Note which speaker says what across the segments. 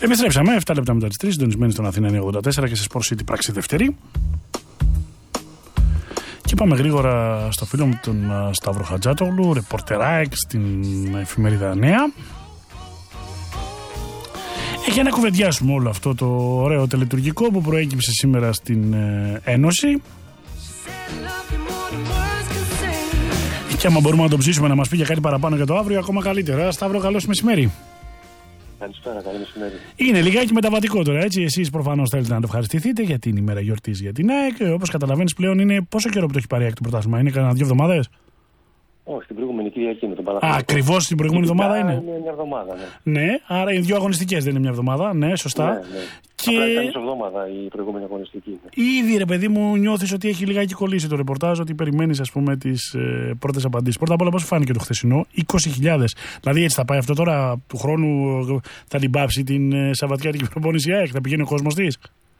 Speaker 1: Επιστρέψαμε 7 λεπτά μετά τις 3, συντονισμένοι στον Αθήνα 84 και σε Sport City πράξη Δευτέρη. Και πάμε γρήγορα στο φίλο μου τον Σταύρο Χατζάτογλου, ρεπορτεράκ στην εφημερίδα Νέα. Για να κουβεντιάσουμε όλο αυτό το ωραίο τελετουργικό που προέκυψε σήμερα στην Ένωση. Και άμα μπορούμε να το ψήσουμε να μας πει για κάτι παραπάνω για το αύριο, ακόμα καλύτερα. Σταύρο, καλώς μεσημέρι.
Speaker 2: Καλησπέρα, καλή μεσημέρι.
Speaker 1: Είναι λιγάκι μεταβατικό τώρα, έτσι. Εσείς προφανώς θέλετε να το ευχαριστηθείτε για την ημέρα γιορτής για την ΑΕΚ. Όπως καταλαβαίνεις πλέον, είναι πόσο καιρό που το έχει πάρει η ΑΕΚ το πρωτάθλημα, είναι κανένα 2 εβδομάδες?
Speaker 2: Όχι, την προηγούμενη Κυριακή με τον Παναθηναϊκό.
Speaker 1: Ακριβώς την προηγούμενη εβδομάδα είναι.
Speaker 2: Είναι μια εβδομάδα, ναι.
Speaker 1: Ναι, άρα είναι 2 αγωνιστικές, δεν είναι μια εβδομάδα. Ναι, σωστά.
Speaker 2: Ναι.
Speaker 1: Και
Speaker 2: ήταν μισοβδόμαδα η προηγούμενη αγωνιστική.
Speaker 1: ήδη, ρε παιδί μου, νιώθεις ότι έχει λιγάκι κολλήσει το ρεπορτάζ, ότι περιμένεις, ας πούμε, τις πρώτες απαντήσεις. Πρώτα απ' όλα, πώς φάνηκε το χθεσινό? 20.000. Δηλαδή, έτσι θα πάει αυτό τώρα του χρόνου, θα την πάψει την Σαββατιάτικη προπόνηση ΑΕΚ, θα πηγαίνει ο κόσμος της?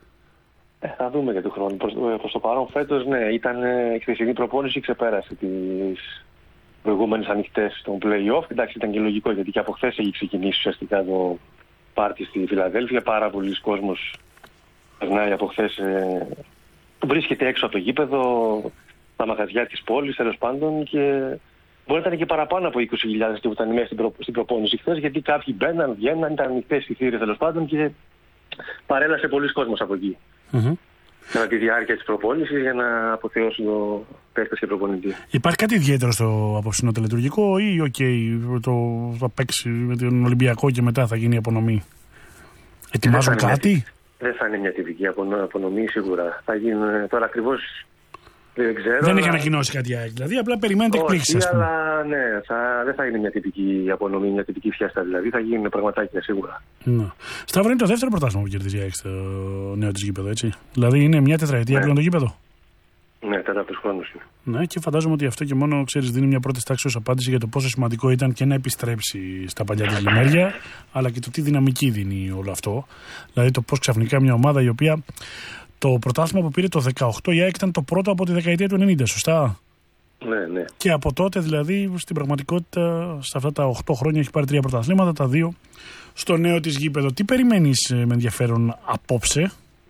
Speaker 2: Θα δούμε για του χρόνου. Προς το παρόν, φέτος, ναι, ήταν η χθεσινή προπόνηση, ξεπέρασε τις προηγούμενες ανοιχτές των play-off. Εντάξει, ήταν και λογικό γιατί και από χθες έχει ξεκινήσει ουσιαστικά το πάρτι στη Φιλαδέλφια. Πάρα πολλοί κόσμος περνάει από χθες, βρίσκεται έξω από το γήπεδο, τα μαγαζιά της πόλης τέλος πάντων, και μπορεί να ήταν και παραπάνω από 20.000 που ήταν μέσα στην προπόνηση χθες, γιατί κάποιοι μπαίναν, βγαίναν, ήταν ανοιχτές οι θύρες τέλος πάντων και παρέλασε πολλοί κόσμος από εκεί. Κατά τη διάρκεια της προπόνησης για να αποθεώσουν το παίκτες και προπονητή. Υπάρχει
Speaker 1: κάτι ιδιαίτερο στο απόψινό τελετουργικό ή θα παίξει με τον Ολυμπιακό και μετά θα γίνει η απονομή? Ετοιμάζουν κάτι?
Speaker 2: Δεν θα είναι μια τυπική απονομή σίγουρα. Θα γίνουν τώρα ακριβώς. Δεν ξέρω.
Speaker 1: Δεν έχει ανακοινώσει κάτι άλλο. Δηλαδή, απλά περιμένετε εκπλήξεις.
Speaker 2: Όχι, αλλά ναι, δεν θα είναι μια τυπική απονομή, μια τυπική φιέστα. Δηλαδή, θα γίνουν πραγματάκια σίγουρα.
Speaker 1: Ναι. Σταύρο, είναι το δεύτερο πρωτάθλημα που κερδίζει η ΑΕΚ στο νέο της γήπεδο, έτσι. Δηλαδή, είναι μια τετραετία πλέον το γήπεδο.
Speaker 2: Ναι, τέταρτος χρόνος είναι.
Speaker 1: Ναι, και φαντάζομαι ότι αυτό και μόνο, ξέρεις, δίνει μια πρώτη τάξη ως απάντηση για το πόσο σημαντικό ήταν και να επιστρέψει στα παλιά της λιμέρια, αλλά και το τι δυναμική δίνει όλο αυτό. Δηλαδή, το πώς ξαφνικά μια ομάδα η οποία. Το πρωτάθλημα που πήρε το 18 η ΑΕΚ ήταν το πρώτο από τη δεκαετία του 90, σωστά?
Speaker 2: Ναι.
Speaker 1: Και από τότε δηλαδή στην πραγματικότητα σε αυτά τα 8 χρόνια έχει πάρει 3 πρωταθλήματα, τα 2 στο νέο της γήπεδο. Τι περιμένεις με ενδιαφέρον απόψε?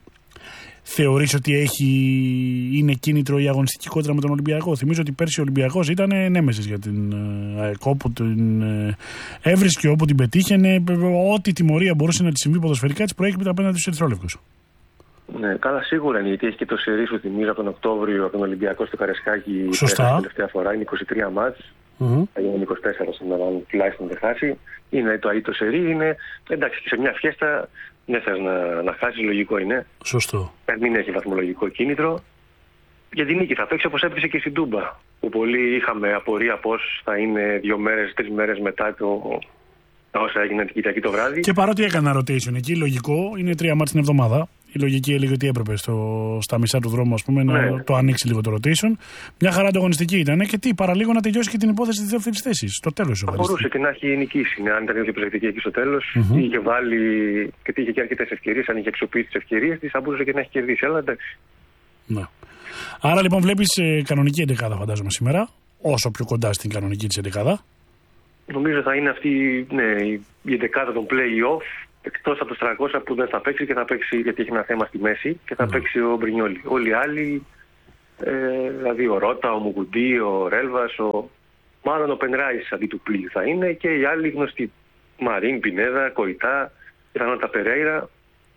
Speaker 1: Θεωρείς ότι είναι κίνητρο η αγωνιστική κόντρα με τον Ολυμπιακό? Θυμίζω ότι πέρσι ο Ολυμπιακός ήταν νέμεσης για την ΑΕΚ, όπου την έβρισκε, όπου την πετύχαινε, ό,τι τιμωρία μπορούσε να τη συμβεί ποδοσφαιρικά της προέκυπτε απέναντι στους ερυθρόλευκους.
Speaker 2: Ναι, καλά, σίγουρα είναι, γιατί έχει και το σερί σου, θυμίζω, από τον Οκτώβριο από τον Ολυμπιακό στο Καρεσκάκι.
Speaker 1: Σωστά.
Speaker 2: Τελευταία φορά είναι 23 μάτς. Θα γίνουν 24 σήμερα, τουλάχιστον δεν χάσει. Είναι το σερί, είναι. Εντάξει, και σε μια φιέστα δεν θες να χάσει, λογικό είναι.
Speaker 1: Σωστό.
Speaker 2: Μην έχει βαθμολογικό κίνητρο. Για την νίκη θα παίξει όπως έπαιξε και στην Τούμπα. Που πολλοί είχαμε απορία πώς θα είναι 2-3 μέρες μετά όσα έγιναν την Κυριακή το βράδυ. Και
Speaker 1: παρότι έκανα rotation εκεί, λογικό, είναι 3 μάτς την εβδομάδα. Η λογική έλεγε ότι έπρεπε στα μισά του δρόμου, ας πούμε, να το ανοίξει λίγο το rotation. Μια χαρά ανταγωνιστική ήταν και παραλίγο να τελειώσει και την υπόθεση της δεύτερης θέσης. Στο τέλος
Speaker 2: θα μπορούσε και να έχει νικήσει. Αν ήταν πιο προσεκτική εκεί στο τέλος, είχε βάλει και είχε και αρκετές ευκαιρίες. Αν είχε αξιοποιήσει τις ευκαιρίες της, θα μπορούσε και να έχει κερδίσει. Αλλά εντάξει.
Speaker 1: Ναι. Άρα λοιπόν βλέπεις κανονική εντεκάδα, φαντάζομαι σήμερα, όσο πιο κοντά στην κανονική της εντεκάδα.
Speaker 2: Νομίζω θα είναι αυτή η εντεκάδα των play-off. Εκτός από τους 300 που δεν θα παίξει, και θα παίξει γιατί έχει ένα θέμα στη μέση, και θα παίξει ο Μπρινιόλι. Όλοι οι άλλοι, δηλαδή ο Ρώτα, ο Μουκουντή, ο Ρέλβας, μάλλον ο Πενράης αντί του Πλή θα είναι, και οι άλλοι γνωστοί. Μαρίν, Πινέδα, Κοϊτά, πιθανότατα Περέιρα.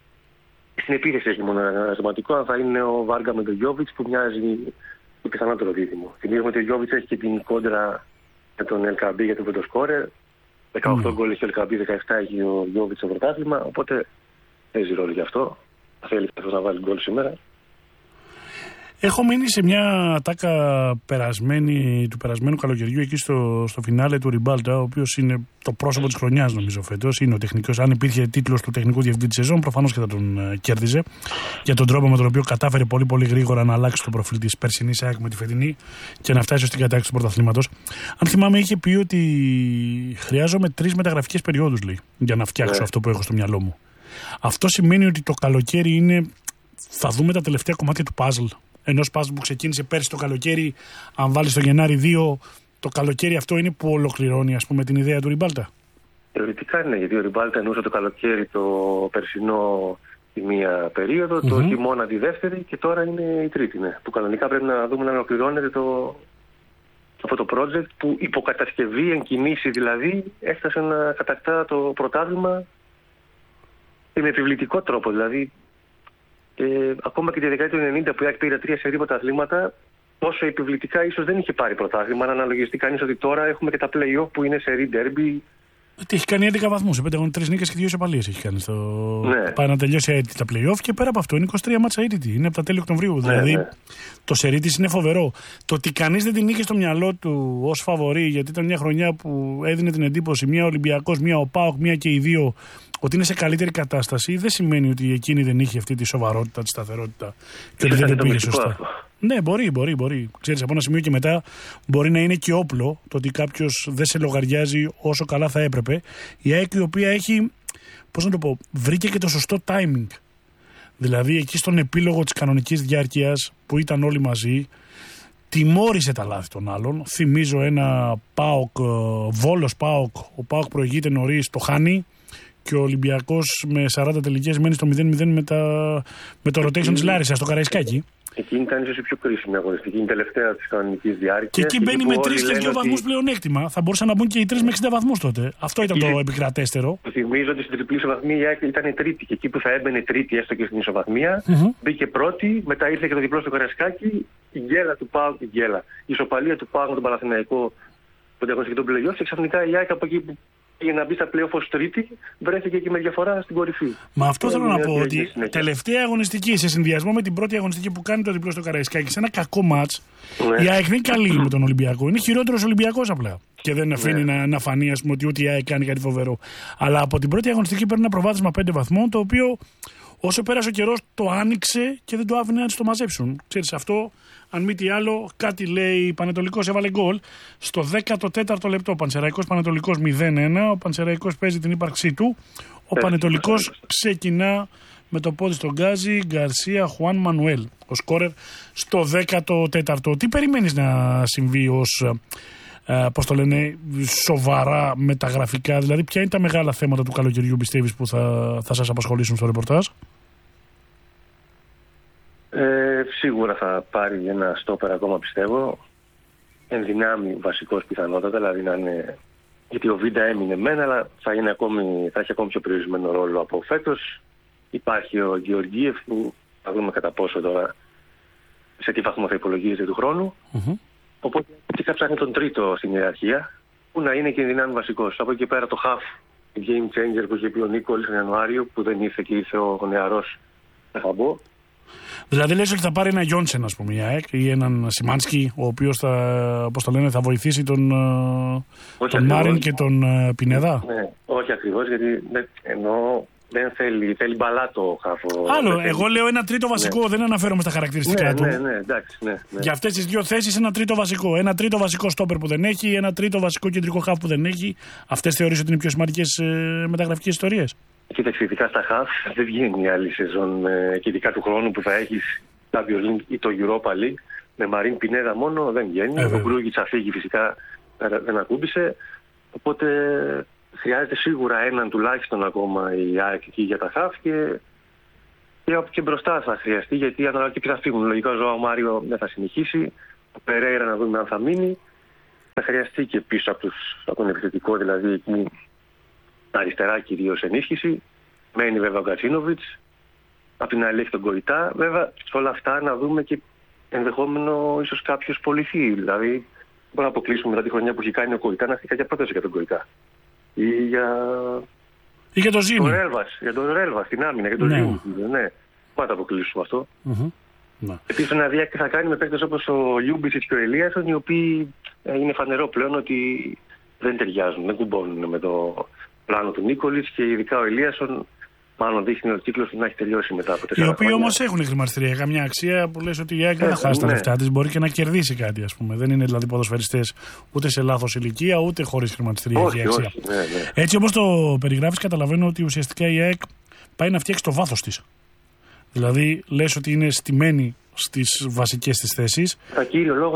Speaker 2: Στην επίθεση έχει μόνο ένα ερωτηματικό, αν θα είναι ο Βάργα με τον Γιόβιτς, που μοιάζει το πιθανότερο δίδυμο. Θυμίζουμε ότι ο Γιόβιτς έχει και την κόντρα με τον Ελκαμπή για τον πρωτοσκόρερ. 18 γκολ έχει ο Ελκαμπή, 17 έχει ο Γιόβιτς στο πρωτάθλημα, οπότε παίζει ρόλο γι' αυτό. Θέλει αυτός να βάλει γκολ σήμερα.
Speaker 1: Έχω μείνει σε μια ατάκα του περασμένου καλοκαιριού εκεί στο φινάλε του Ριμπάλτα, ο οποίος είναι το πρόσωπο της χρονιάς, νομίζω, φέτος. Είναι ο τεχνικός. Αν υπήρχε τίτλος του τεχνικού διευθυντή της σεζόν, προφανώς και θα τον κέρδιζε. Για τον τρόπο με τον οποίο κατάφερε πολύ πολύ γρήγορα να αλλάξει το προφίλ της περσινής ΑΕΚ με τη φετινή και να φτάσει στην κατάκτηση του πρωταθλήματος. Αν θυμάμαι, είχε πει ότι χρειάζομαι 3 μεταγραφικές περιόδους, λέει, για να φτιάξω αυτό που έχω στο μυαλό μου. Αυτό σημαίνει ότι το καλοκαίρι είναι. Θα δούμε τα τελευταία κομμάτια του puzzle. Ενός puzzle που ξεκίνησε πέρσι το καλοκαίρι, αν βάλει το Γενάρη 2, το καλοκαίρι αυτό είναι που ολοκληρώνει, ας πούμε, την ιδέα του Ριμπάλτα.
Speaker 2: Θεωρητικά ναι, γιατί ο Ριμπάλτα εννοούσε το καλοκαίρι το περσινό τη μία περίοδο, το χειμώνα τη δεύτερη και τώρα είναι η τρίτη. Ναι. Που κανονικά πρέπει να δούμε να ολοκληρώνεται αυτό το project που υποκατασκευή, εν κινήσει δηλαδή, έφτασε να κατακτά το πρωτάθλημα και με επιβλητικό τρόπο. Δηλαδή, ακόμα και τη δεκαετία του 90 που η ΑΕΚ πήρε 3 σερί πρωταθλήματα, τόσο επιβλητικά ίσως δεν είχε πάρει πρωτάθλημα. Αν αναλογιστεί κανείς ότι τώρα έχουμε και τα play-off που είναι σερί derby.
Speaker 1: Τι έχει κάνει 11 βαθμούς, 3 νίκες και 2 ισοπαλίες έχει κάνει. Ναι. Πάει να τελειώσει τα play-off και πέρα από αυτό είναι 23 μάτσα ήττητη. Είναι από τα τέλη Οκτωβρίου. Ναι, δηλαδή ναι. Το σερί της είναι φοβερό. Το ότι κανείς δεν την είχε στο μυαλό του ως φαβορί, γιατί ήταν μια χρονιά που έδινε την εντύπωση μία Ολυμπιακός, μία ο ΠΑΟΚ, μία και οι δύο ότι είναι σε καλύτερη κατάσταση, δεν σημαίνει ότι εκείνη δεν είχε αυτή τη σοβαρότητα, τη σταθερότητα και ότι δεν το πήγε σωστά. Ναι, μπορεί. Ξέρεις, από ένα σημείο και μετά μπορεί να είναι και όπλο το ότι κάποιος δεν σε λογαριάζει όσο καλά θα έπρεπε. Η ΑΕΚ η οποία έχει, πώς να το πω, βρήκε και το σωστό timing. Δηλαδή εκεί στον επίλογο της κανονικής διάρκειας που ήταν όλοι μαζί, τιμώρησε τα λάθη των άλλων. Θυμίζω ένα ΠΑΟΚ, Βόλος ΠΑΟΚ, ο ΠΑΟΚ προηγείται νωρίς, το χάνει. Και ο Ολυμπιακός με 40 τελικές μένει στο 0-0 με το rotation της Λάρισσας στο Καραϊσκάκι.
Speaker 2: Εκείνη ήταν ίσως η πιο κρίσιμη αγωνιστική, η τελευταία της κανονικής διάρκειας.
Speaker 1: Και εκεί μπαίνει με 3 και 2 βαθμούς πλεονέκτημα. Θα μπορούσαν να μπουν και οι 3 με 60 βαθμούς τότε. Αυτό ήταν το επικρατέστερο.
Speaker 2: Θυμίζω ότι στην τριπλή ισοβαθμία ήταν τρίτη και εκεί που θα έμπαινε τρίτη έστω και στην ισοβαθμία, μπήκε πρώτη, μετά ήρθε και το διπλό στο Καραϊσκάκι, η γκέλα του ΠΑΟΚ, η ισοπαλία του ΠΑΟΚ με τον Παναθηναϊκό που διαγωνιστηκε τον play-off και ξαφνικά η ΑΕΚ από εκεί που για να μπει στα play-off ως τρίτη, βρέθηκε και με διαφορά στην κορυφή.
Speaker 1: Μα αυτό θέλω να πω ότι τελευταία αγωνιστική σε συνδυασμό με την πρώτη αγωνιστική που κάνει το διπλό στο Καραϊσκάκι σε ένα κακό μάτς, η ΑΕΚ είναι καλή με τον Ολυμπιακό. Είναι χειρότερος Ολυμπιακός απλά. Και δεν αφήνει να φανεί, ας πούμε, ότι ούτε η ΑΕΚ κάνει κάτι φοβερό. Αλλά από την πρώτη αγωνιστική παίρνει ένα προβάδισμα 5 βαθμών, το οποίο όσο πέρασε ο καιρός το άνοιξε και δεν το άφηνε να το μαζέψουν. Ξέρεις, αυτό, αν μη τι άλλο, κάτι λέει. Πανετολικός έβαλε γκολ στο 14ο λεπτό. Πανσεραϊκός Πανετολικός 0-1. Ο Πανσεραϊκός παίζει την ύπαρξή του. Ο Πανετολικός ξεκινά με το πόδι στον γκάζι. Γκαρσία Χουάν Μανουέλ, ο σκόρερ στο 14ο. Τι περιμένεις να συμβεί ως, πώς το λένε, σοβαρά μεταγραφικά? Δηλαδή, ποια είναι τα μεγάλα θέματα του καλοκαιριού, πιστεύεις, που θα σας απασχολήσουν στο ρεπορτάζ?
Speaker 2: Σίγουρα θα πάρει ένα στόπερ ακόμα, πιστεύω. Εν δυνάμει βασικός πιθανότατα, δηλαδή να είναι. Γιατί ο Βίντα έμεινε μένα, αλλά θα έχει ακόμη πιο περιορισμένο ρόλο από φέτος. Υπάρχει ο Γεωργίευ που θα δούμε κατά πόσο τώρα σε τι βαθμό θα υπολογίζεται του χρόνου. Οπότε θα ψάχνει τον τρίτο στην ιεραρχία, που να είναι και εν δυνάμει βασικός. Από εκεί πέρα το half game changer που είχε πει ο Νίκολης τον Ιανουάριο, που δεν ήρθε και ήρθε ο νεαρός Χαμπό.
Speaker 1: Δηλαδή λες ότι θα πάρει ένα Γιόνσεν, ας πούμε, η ΑΕΚ, ή έναν Σιμάνσκι, ο οποίος θα βοηθήσει τον Μάριν και τον Πινέδα.
Speaker 2: Ναι, όχι ακριβώς, γιατί εννοώ δεν θέλει μπαλά το χάφο.
Speaker 1: Άλλο, εγώ λέω ένα τρίτο βασικό, δεν αναφέρομαι στα χαρακτηριστικά του.
Speaker 2: Ναι, εντάξει.
Speaker 1: Για αυτές τις δύο θέσεις ένα τρίτο βασικό. Ένα τρίτο βασικό στόπερ που δεν έχει, ένα τρίτο βασικό κεντρικό χάφ που δεν έχει. Αυτές θεωρείς ότι είναι οι πιο σημαντικές μεταγραφικές ιστορίες?
Speaker 2: Κοίταξε, ειδικά στα χαφ δεν βγαίνει η άλλη σεζόν και ειδικά του χρόνου που θα έχεις Champions League ή το Europa League. Με Μαρίν Πινέδα μόνο δεν βγαίνει. Ο Γκρούγιτς θα φύγει, φυσικά δεν ακούμπησε. Οπότε χρειάζεται σίγουρα έναν τουλάχιστον ακόμα η ΑΕΚ εκεί για τα χαφ και μπροστά θα χρειαστεί, γιατί ανάλογα και ποιοι θα φύγουν. Λογικά ο Ζωάο Μάριο δεν θα συνεχίσει. Ο Περέιρα να δούμε αν θα μείνει. Θα χρειαστεί και πίσω από τον επιθετικό, δηλαδή εκεί αριστερά κυρίως ενίσχυση. Μένει βέβαια ο Γκατσίνοβιτς. Απ' την άλλη έχει τον Κοϊτά. Βέβαια σε όλα αυτά να δούμε και ενδεχόμενο ίσως κάποιος πολυθεί. Δηλαδή μπορούμε να αποκλείσουμε μετά τη χρονιά που έχει κάνει ο Κοϊτά να έρθει κάποια πρόταση για τον Κοϊτά. Ή
Speaker 1: για το Ζήνη.
Speaker 2: Για τον Ρέλβα στην άμυνα, για τον Ζήνη. Ναι, πάντα αποκλείσουμε αυτό. Επίσης να δει τι θα κάνει με παίκτες όπως ο Λιούμπισιτς και ο Ελίασον, οι οποίοι είναι φανερό πλέον ότι δεν ταιριάζουν, δεν κουμπώνουν με το πλάνο του Νίκολης, και ειδικά ο Ελίασον μάλλον δείχνει ο κύκλος του να έχει τελειώσει μετά από 4 χρόνια.
Speaker 1: Οι οποίοι όμως έχουν χρηματιστηρία, καμιά αξία που λες ότι η ΑΕΚ δεν θα χάσει τα λεφτά της, μπορεί και να κερδίσει κάτι, ας πούμε. Δεν είναι δηλαδή ποδοσφαιριστές ούτε σε λάθος ηλικία, ούτε χωρίς χρηματιστηρία έχει αξία.
Speaker 2: Όχι, ναι.
Speaker 1: Έτσι όπως το περιγράφεις, καταλαβαίνω ότι ουσιαστικά η ΑΕΚ πάει να φτιάξει το βάθος της. Δηλαδή λες ότι είναι στημένη στις βασικές της θέσεις.
Speaker 2: Τα κύριο λόγο, ναι.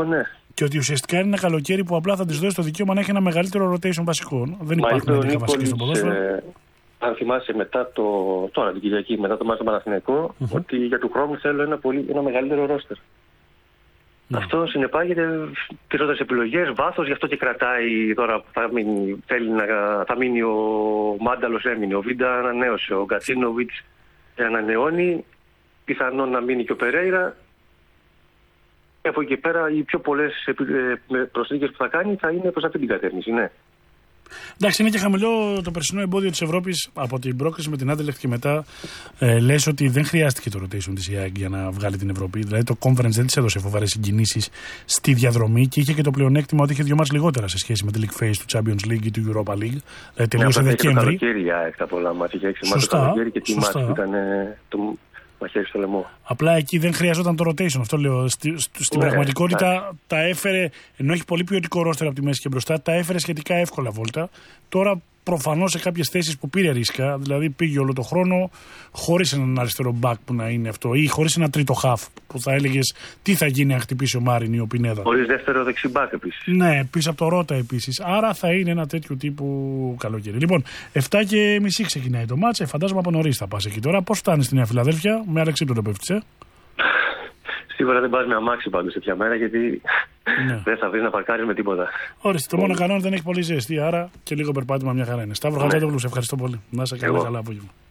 Speaker 1: Και ότι ουσιαστικά είναι ένα καλοκαίρι που απλά θα τη δώσει το δικαίωμα να έχει ένα μεγαλύτερο rotation βασικών. Δεν υπάρχουν 11 βασικοί στο ποδόσφαιρο.
Speaker 2: Αν θυμάσαι τώρα την Κυριακή, μετά το μάτς του Παναθηναϊκού, ότι για του χρόνου θέλω ένα μεγαλύτερο ρόστερ. Αυτό συνεπάγεται τηρώντας επιλογές, βάθος, γι' αυτό και κρατάει τώρα που θα μείνει ο Μάνταλος, έμεινε, ο Βίντα ανανέωσε, ο Γκατσίνοβιτς ανανεώνει, πιθανόν να μείνει και ο Περέιρα. Και από εκεί και πέρα οι πιο πολλές προσθήκες που θα κάνει θα είναι προς αυτή την κατεύθυνση, ναι.
Speaker 1: Εντάξει, είναι και χαμηλό το περσινό εμπόδιο της Ευρώπης από την πρόκριση με την Άντελεχτ και μετά. Λες ότι δεν χρειάστηκε το rotation της ΙΑΚ για να βγάλει την Ευρώπη. Δηλαδή το conference δεν της έδωσε φοβερές συγκινήσεις στη διαδρομή και είχε και το πλεονέκτημα ότι είχε 2 μάτς λιγότερα σε σχέση με τη League Phase του Champions League ή του Europa League. Δηλαδή τελείωσε Δεκέμβρη.
Speaker 2: Το καλοκαίρι τα πολλά μάτς. Είχε 6 μάτς το καλοκαίρι και τι μάτς ήταν το μαχαίρι στο λαιμό.
Speaker 1: Απλά εκεί δεν χρειαζόταν το rotation. Αυτό λέω. Στην πραγματικότητα τα έφερε, ενώ έχει πολύ ποιοτικό ρόστερ από τη μέση και μπροστά, τα έφερε σχετικά εύκολα βόλτα. Τώρα προφανώς σε κάποιες θέσεις που πήρε ρίσκα, δηλαδή πήγε όλο το χρόνο χωρίς έναν αριστερό μπακ που να είναι αυτό ή χωρίς ένα τρίτο χαφ που θα έλεγες τι θα γίνει αν χτυπήσει ο Μάριν ή ο Πινέδα.
Speaker 2: Χωρίς δεύτερο δεξιμπακ επίσης.
Speaker 1: Ναι, πίσω από το Ρότα επίσης. Άρα θα είναι ένα τέτοιο τύπου καλοκαίρι. Λοιπόν, 7:30 ξεκινάει το μάτς. Φαντάζομαι από νωρίς θα πας εκεί τώρα. Πώς φτάνεις στη Νέα Φιλαδέλφια, με Αλεξίπτωτο πέφτεις,
Speaker 2: Σίγουρα δεν πας με αμάξι πάντως τέτοια μέρα, γιατί δεν θα βρεις να παρκάρεις με τίποτα.
Speaker 1: Ορίστε, το μόνο κανόνα δεν έχει πολύ ζέστη, άρα και λίγο περπάτημα μια χαρά είναι. Σταύρο Χατζηδόγλου, σε ευχαριστώ πολύ. Να είσαι καλά, απόγευμα.